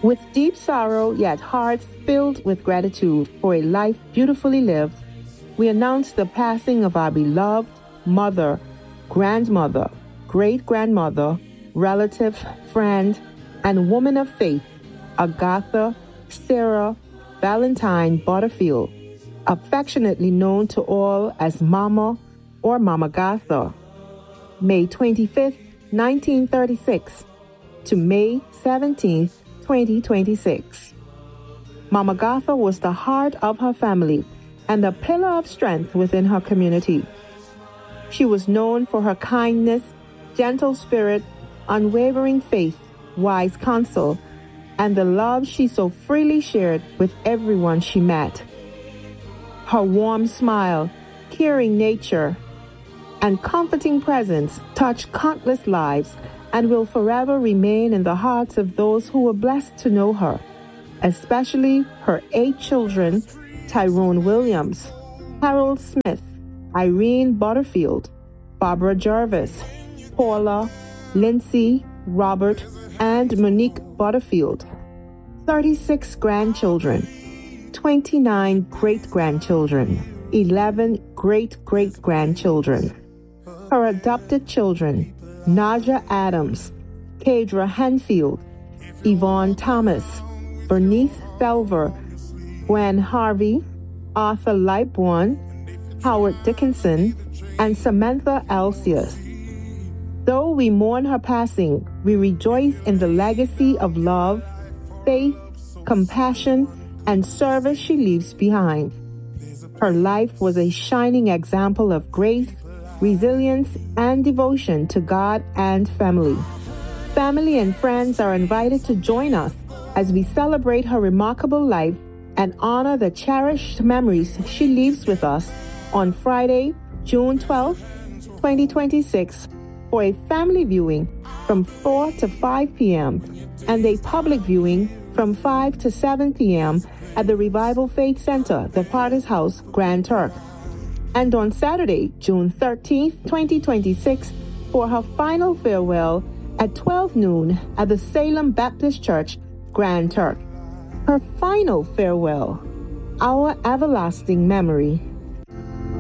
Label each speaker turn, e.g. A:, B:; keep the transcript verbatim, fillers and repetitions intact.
A: With deep sorrow, yet hearts filled with gratitude for a life beautifully lived, we announce the passing of our beloved mother, grandmother, great-grandmother, relative, friend, and woman of faith, Agatha Sarah Valentine Butterfield, affectionately known to all as Mama or Mama Gatha. May twenty-fifth, nineteen thirty-six to May seventeenth, twenty twenty-six. Mama Gatha was the heart of her family and a pillar of strength within her community. She was known for her kindness, gentle spirit, unwavering faith, wise counsel, and the love she so freely shared with everyone she met. Her warm smile, caring nature, and comforting presence touched countless lives and will forever remain in the hearts of those who were blessed to know her, especially her eight children, Tyrone Williams, Harold Smith, Irene Butterfield, Barbara Jarvis, Paula, Lindsay, Robert, and Monique Butterfield, thirty-six grandchildren, twenty-nine great-grandchildren, eleven great-great-grandchildren. Her adopted children, Naja Adams, Kadra Hanfield, Yvonne Thomas, Bernice Felver, Gwen Harvey, Arthur Lightbourne, Howard Dickinson, and Samantha Alcius. Though we mourn her passing, we rejoice in the legacy of love, faith, compassion, and service she leaves behind. Her life was a shining example of grace, resilience, and devotion to God and family. Family and friends are invited to join us as we celebrate her remarkable life and honor the cherished memories she leaves with us on Friday, June twelfth, twenty twenty-six, for a family viewing from four to five p.m. and a public viewing from five to seven p.m. at the Revival Faith Center, the Potter's House, Grand Turk. And on Saturday, June thirteenth, twenty twenty-six, for her final farewell at twelve noon at the Salem Baptist Church, Grand Turk. Her final farewell, our everlasting memory.